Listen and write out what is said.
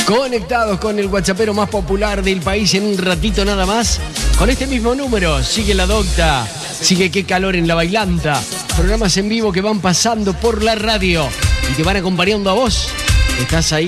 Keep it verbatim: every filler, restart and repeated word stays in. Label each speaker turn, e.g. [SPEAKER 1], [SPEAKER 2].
[SPEAKER 1] Conectados con el WhatsAppero más popular del país en un ratito nada más. Con este mismo número sigue La Docta, sigue Qué Calor en La Bailanta. Programas en vivo que van pasando por la radio y te van acompañando a vos. Estás ahí